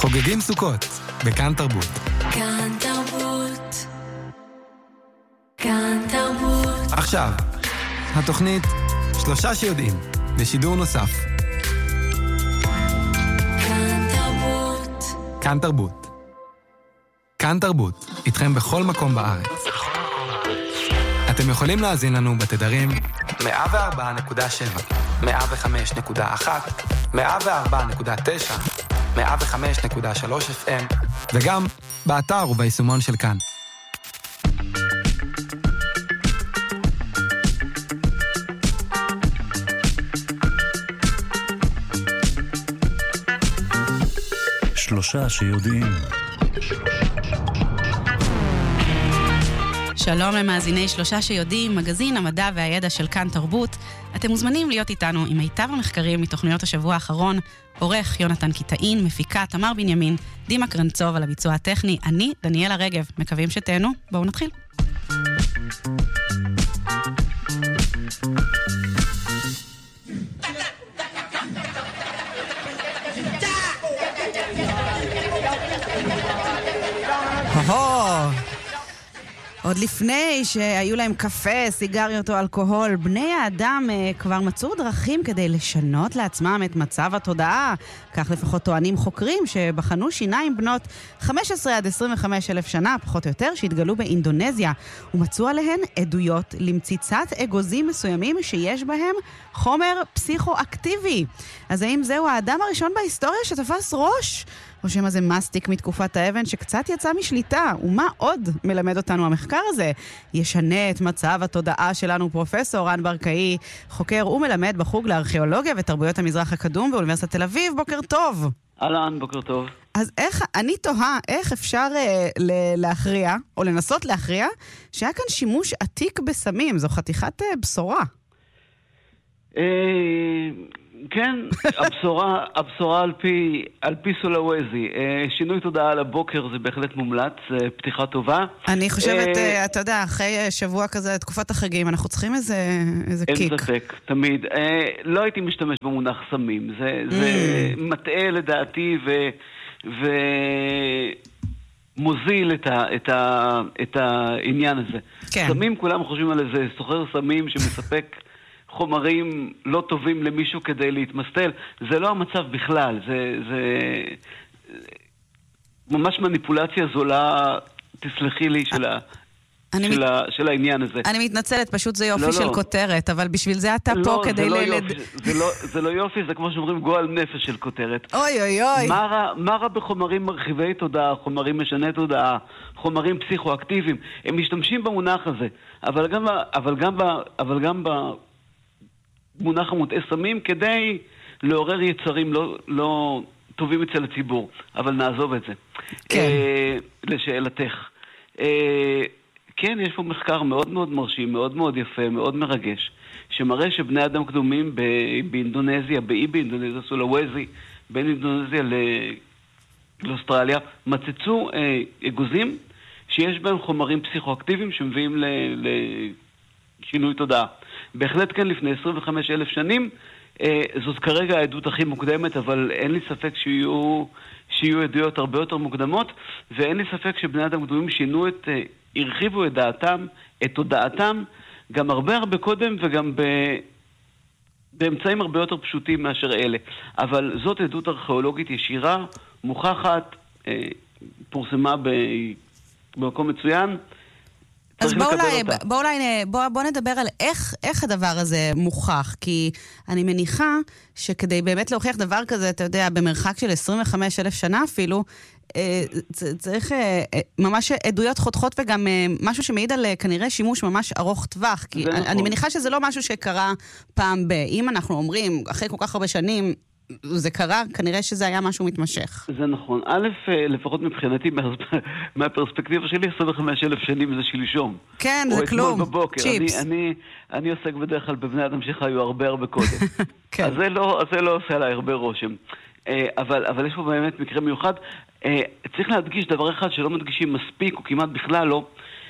חוגגים סוכות בכאן תרבות. כאן תרבות. כאן תרבות. עכשיו, התוכנית שלושה שיודעים, בשידור נוסף. כאן תרבות. כאן תרבות. כאן תרבות, איתכם בכל מקום בארץ. אתם יכולים להאזין לנו בתדרים 104.7, 105.1, 104.9, 105.3 FM, וגם באתר וביישומון של כאן. שלושה שיודעים. שלום למאזיני שלושה שיודעים, מגזין המדע והידע של כאן תרבות. אתם מוזמנים להיות איתנו עם מיטב המחקרים מתוכניות השבוע האחרון. עורך יונתן קיטאין, מפיקה תמר בנימין, דימה קרנצוב על הביצוע הטכני, אני דניאלה רגב. מקווים שתהנו, בואו נתחיל. עוד לפני שהיו להם קפה, סיגריות או אלכוהול, בני האדם כבר מצאו דרכים כדי לשנות לעצמם את מצב התודעה. כך לפחות טוענים חוקרים שבחנו שיניים בנות 15 עד 25 אלף שנה, פחות או יותר, שהתגלו באינדונזיה, ומצאו עליהן עדויות למציצת אגוזים מסוימים שיש בהם חומר פסיכואקטיבי. אז האם זהו האדם הראשון בהיסטוריה שתפס ראש? או שמה זה מסטיק מתקופת האבן שקצת יצא משליטה? ומה עוד מלמד אותנו המחקר הזה? ישנה את מצב התודעה שלנו פרופסור רן ברקאי, חוקר ומלמד בחוג לארכיאולוגיה ותרבויות המזרח הקדום באוניברסיטת תל אביב. בוקר טוב. אהלן, בוקר טוב. אז אני תוהה איך אפשר להכריע, או לנסות להכריע, שהיה כאן שימוש עתיק בסמים. זו חתיכת בשורה. כן, הבשורה על פי סולאווזי. שינוי תודעה על הבוקר זה בהחלט מומלץ, זה פתיחה טובה. אני חושבת, אתה יודע, אחרי שבוע כזה, תקופת החגים, אנחנו צריכים איזה קיק. אין ספק, תמיד. לא הייתי משתמש במונח סמים. זה מטעה לדעתי ומוזיל את העניין הזה. סמים, כולם חושבים על איזה סוחר סמים שמספק חומרים לא טובים למישהו כדי להתמסטל. זה לא המצב בכלל. זה ממש מניפולציה זולה, תסלחי לי, של העניין הזה. אני מתנצלת, פשוט זה יופי של כותרת, אבל בשביל זה אתה פה כדי זה לא יופי, זה כמו שאומרים גועל נפש של כותרת. אוי אוי אוי. מה רע בחומרים מרחיבי תודעה, חומרים משני תודעה, חומרים פסיכואקטיביים? הם משתמשים במונח הזה, אבל גם במונח המוטעה סמים כדי לעורר יצרים לא טובים אצל הציבור. אבל נעזוב את זה. כן. לשאלתך. כן, יש פה מחקר מאוד מאוד מרשים, מאוד מאוד יפה, מאוד מרגש, שמראה שבני אדם קדומים באינדונזיה, באינדונזיה, סולאווזי, בין אינדונזיה לאוסטרליה, מצצו אגוזים שיש בהם חומרים פסיכואקטיביים שמביאים לשינוי תודעה. בהחלט כן, לפני 25,000 שנים, זאת כרגע העדות הכי מוקדמת, אבל אין לי ספק שיהיו עדויות הרבה יותר מוקדמות, ואין לי ספק שבני אדם קדומים שינו הרחיבו את דעתם, את תודעתם, גם הרבה קודם וגם באמצעים הרבה יותר פשוטים מאשר אלה. אבל זאת עדות ארכיאולוגית ישירה, מוכחת, פורסמה במקום מצוין. אז בואו נדבר על איך הדבר הזה מוכח, כי אני מניחה שכדי באמת להוכיח דבר כזה, אתה יודע, במרחק של 25,000 שנה אפילו, צריך ממש עדויות חותכות וגם משהו שמעיד על כנראה שימוש ממש ארוך טווח, כי אני מניחה שזה לא משהו שקרה פעם אם אנחנו אומרים, אחרי כל כך הרבה שנים, זה קרה, כנראה שזה היה משהו מתמשך. זה נכון. א', לפחות מבחינתי, מהפרספקטיבה שלי, 25,000 שנים זה שלשום. כן, זה כלום. צ'יפס. אני עוסק בדרך כלל בבני אדם שחיו הרבה קודם. אז זה לא עושה עליי הרבה רושם. אבל יש פה באמת מקרה מיוחד. צריך להדגיש דבר אחד שלא מדגישים מספיק, או כמעט בכלל לא.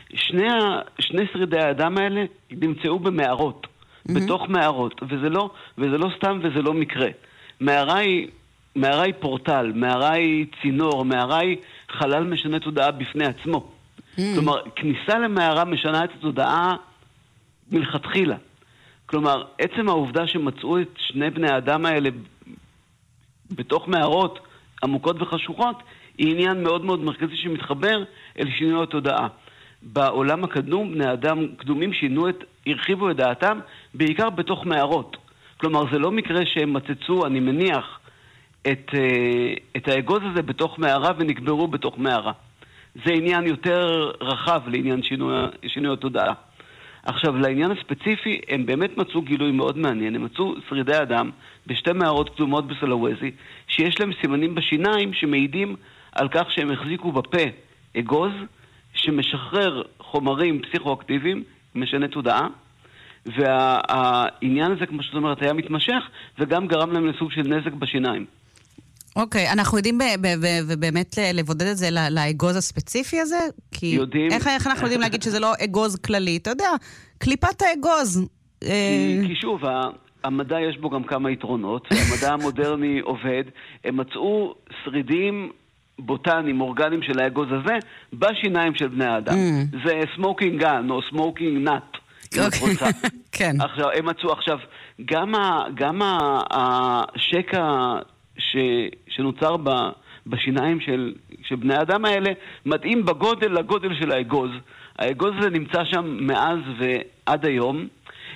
שני שרידי האדם האלה נמצאו במערות, בתוך מערות, וזה לא סתם וזה לא מקרה. מערה היא מערה היא פורטל, מערה היא צינור, מערה היא חלל משנה תודעה בפני עצמו. כלומר, כניסה למערה משנה את התודעה מלכתחילה. כלומר, עצם העובדה שמצאו את שני בני האדם האלה בתוך מערות עמוקות וחשוכות, היא עניין מאוד מאוד מרכזי שמתחבר אל שינוי התודעה. בעולם הקדום, בני אדם קדומים הרחיבו את דעתם, בעיקר בתוך מערות. כלומר, זה לא מקרה שהם מצצו, אני מניח, את האגוז הזה בתוך מערה ונקברו בתוך מערה. זה עניין יותר רחב לעניין שינוי התודעה. עכשיו, לעניין הספציפי, הם באמת מצאו גילוי מאוד מעניין. הם מצאו שרידי אדם בשתי מערות קדומות בסלאוויזי, שיש להם סימנים בשיניים שמעידים על כך שהם החזיקו בפה אגוז שמשחרר חומרים פסיכואקטיביים, משנה תודעה, והעניין הזה, כמו שאת אומרת, היה מתמשך, וגם גרם להם לסוג של נזק בשיניים. אוקיי, אנחנו יודעים באמת לבודד את זה לאגוז הספציפי הזה? כי איך אנחנו יודעים להגיד שזה לא אגוז כללי? אתה יודע, קליפת האגוז. כי שוב, המדע יש בו גם כמה יתרונות. המדע המודרני עובד. הם מצאו שרידים בוטניים, אורגניים של האגוז הזה, בשיניים של בני האדם. זה סמוקינג גן או סמוקינג נאט. כן. עכשיו, הם מצאו עכשיו, גם השקע שנוצר בשיניים של בני האדם האלה, מתאים לגודל של האגוז. האגוז הזה נמצא שם מאז ועד היום.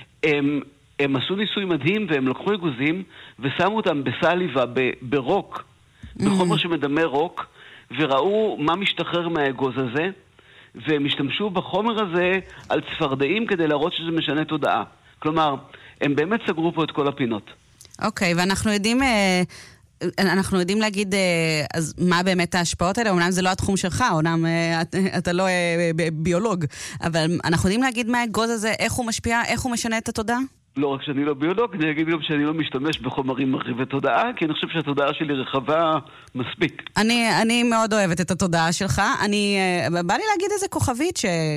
הם עשו ניסוי מדהים, והם לקחו אגוזים ושמו אותם בסליבה, ברוק, בחומר שמדמה רוק, וראו מה משתחרר מהאגוז הזה, והם השתמשו בחומר הזה על צפרדעים כדי להראות שזה משנה תודעה. כלומר, הם באמת סגרו פה את כל הפינות. אוקיי, ואנחנו יודעים להגיד אז מה באמת ההשפעות האלה. אומנם זה לא התחום שלך, אומנם אתה לא ביולוג, אבל אנחנו יודעים להגיד מה האגוז הזה, איך הוא משפיע, איך הוא משנה את התודעה? לא רק שאני לא ביולוג, אני אגיד גם שאני לא משתמש בחומרים מרחיבי תודעה, כי אני חושב שהתודעה שלי רחבה מספיק. אני מאוד אוהבת את התודעה שלך. בא לי להגיד איזה כוכבית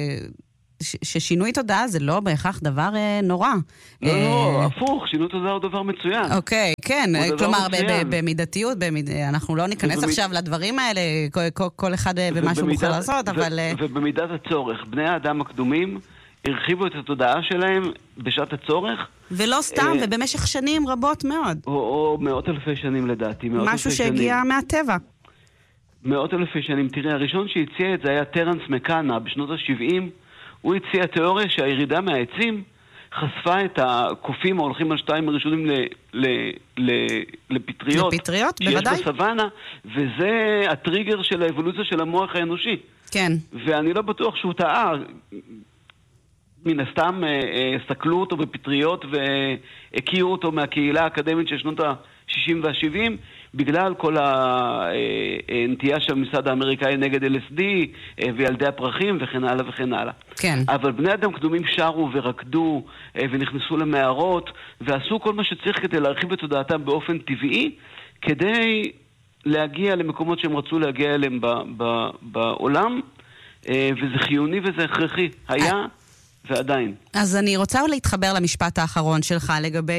ששינוי תודעה זה לא בהכרח דבר נורא. לא, הפוך, שינוי תודעה הוא דבר מצוין. אוקיי, כן, כלומר במידתיות, אנחנו לא ניכנס עכשיו לדברים האלה, כל אחד ומה שהוא מוכר לעשות, אבל... ובמידת הצורך, בני האדם הקדומים הרחיבו את התודעה שלהם בשעת הצורך. ולא סתם, ובמשך שנים רבות מאוד. או מאות אלפי שנים לדעתי. משהו שהגיע מהטבע. מאות אלפי שנים. תראה, הראשון שהציע את זה היה טרנס מקאנה בשנות ה-70. הוא הציע תיאוריה שהירידה מהעצים חשפה את הקופים ההולכים על שתיים הראשונים לפטריות. לפטריות, בוודאי. שיש בסוואנה, וזה הטריגר של האבולוציה של המוח האנושי. כן. ואני לא בטוח שהוא טעה. מן הסתם סקלו אותו בפטריות והקיעו אותו מהקהילה האקדמית של שנות ה-60 וה-70 בגלל כל הנטייה של הממסד האמריקאי נגד LSD וילדי הפרחים וכן הלאה וכן הלאה. כן. אבל בני אדם קדומים שרו ורקדו ונכנסו למערות ועשו כל מה שצריך כדי להרחיב את תודעתם באופן טבעי כדי להגיע למקומות שהם רצו להגיע אליהם בעולם, וזה חיוני וזה הכרחי. היה ועדיין. אז אני רוצה להתחבר למשפט האחרון שלך לגבי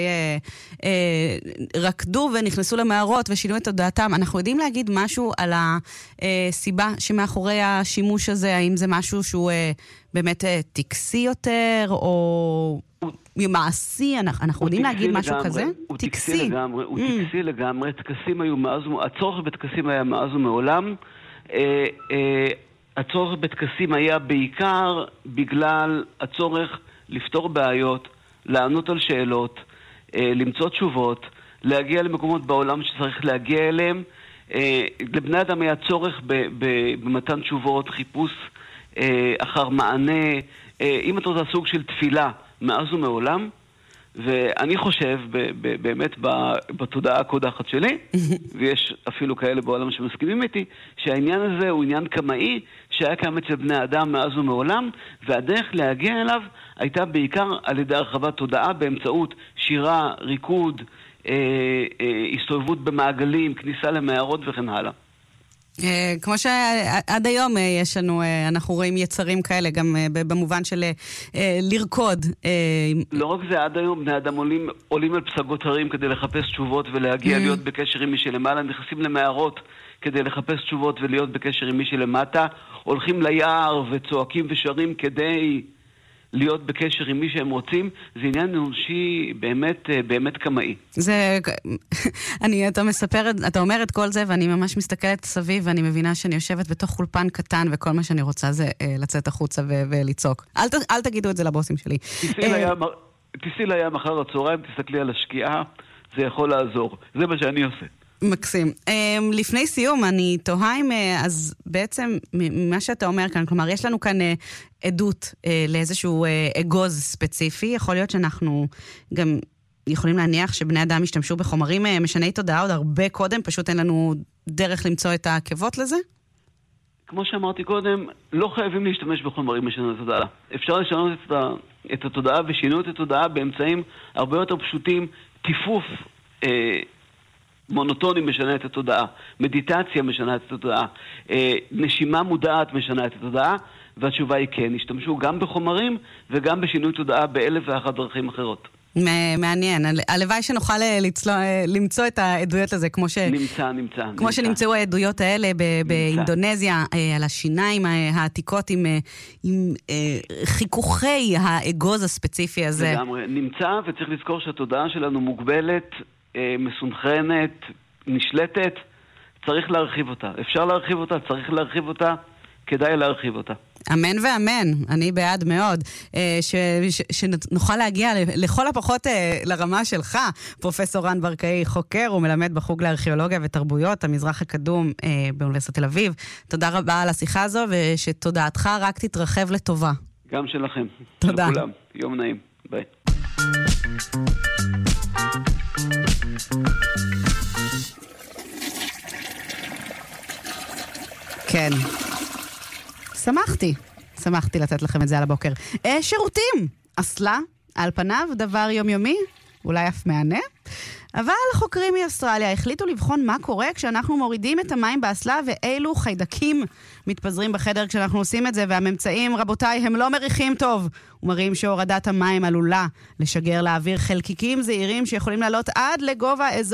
רקדו ונכנסו למערות ושינו את תודעתם. אנחנו יודעים להגיד משהו על הסיבה שמאחורי השימוש הזה, האם זה משהו שהוא באמת טקסי יותר או מעשי? אנחנו יודעים להגיד משהו כזה? הוא טקסי לגמרי. הוא טקסי לגמרי. הצורך בטקסים היה מאז ומעולם. הצורך בטקסים היה בעיקר בגלל הצורך לפתור בעיות, לענות על שאלות, למצוא תשובות, להגיע למקומות בעולם שצריך להגיע אליהם. לבני אדם היה צורך במתן תשובות, חיפוש אחר מענה, אם אתה רוצה סוג של תפילה מאז ומעולם. ואני חושב באמת בתודעה הקודחת שלי, ויש אפילו כאלה בעולם שמסכימים איתי, שהעניין הזה הוא עניין קמאי שהיה קיים אצל בני האדם מאז ומעולם, והדרך להגיע אליו הייתה בעיקר על ידי הרחבת תודעה באמצעות שירה, ריקוד, הסתובבות במעגלים, כניסה למערות וכן הלאה. כמו שעד היום יש לנו, אנחנו רואים יצרים כאלה, גם במובן של לרקוד. לא רק זה, עד היום בני אדם עולים על פסגות הרים כדי לחפש תשובות ולהגיע להיות בקשר עם מי שלמעלה, נכנסים למערות כדי לחפש תשובות ולהיות בקשר עם מי שלמטה, הולכים ליער וצועקים ושרים כדי להיות בקשר עם מי שהם רוצים. זה עניין אנושי באמת קמאי. אתה אומר את כל זה ואני ממש מסתכלת סביב ואני מבינה שאני יושבת בתוך אולפן קטן וכל מה שאני רוצה זה לצאת החוצה ולצעוק. אל תגידו את זה לבוסים שלי. תיסעי לים אחר הצהריים, תסתכלי על השקיעה, זה יכול לעזור. זה מה שאני עושה. מקסים. לפני סיום, אני תוהה אם, אז בעצם, מה שאתה אומר כאן, כלומר, יש לנו כאן עדות לאיזשהו אגוז ספציפי, יכול להיות שאנחנו גם יכולים להניח שבני אדם השתמשו בחומרים משני תודעה עוד הרבה קודם, פשוט אין לנו דרך למצוא את העקבות לזה? כמו שאמרתי קודם, לא חייבים להשתמש בחומרים משני תודעה. אפשר לשנות את התודעה ושינו את התודעה באמצעים הרבה יותר פשוטים, טיפוף מונוטוני משנה את התודעה, מדיטציה משנה את התודעה, נשימה מודעת משנה את התודעה, והתשובה היא כן, השתמשו גם בחומרים וגם בשינוי תודעה באלף ואחת דרכים אחרות. מעניין, הלוואי שנוכל למצוא את העדויות לזה, כמו שנמצאו העדויות האלה באינדונזיה, על השיניים העתיקות עם חיכוכי האגוז הספציפי הזה. לגמרי, נמצא וצריך לזכור שהתודעה שלנו מוגבלת, מסונכרנת, נשלטת, צריך להרחיב אותה. אפשר להרחיב אותה, צריך להרחיב אותה, כדאי להרחיב אותה. אמן ואמן, אני בעד מאוד, שנוכל להגיע לכל הפחות לרמה שלך, פרופסור רן ברקאי, חוקר ומלמד בחוג לארכיאולוגיה ותרבויות, המזרח הקדום באוניברסיטת תל אביב. תודה רבה על השיחה הזו, ושתודעתך רק תתרחב לטובה. גם שלכם. תודה. לכולם. יום נעים. ביי. כן. שמחתי לתת לכם את זה על הבוקר. שירותים. אסלה, על פניו, דבר יומיומי, אולי אף מענה. אבל חוקרים מאוסטרליה החליטו לבחון מה קורה כשאנחנו מורידים את המים באסלה ואילו חיידקים מתפזרים בחדר כשאנחנו עושים את זה, והממצאים, רבותיי, הם לא מריחים טוב. ומראים שהורדת המים עלולה לשגר לאוויר חלקיקים זעירים שיכולים לעלות עד לגובה אזור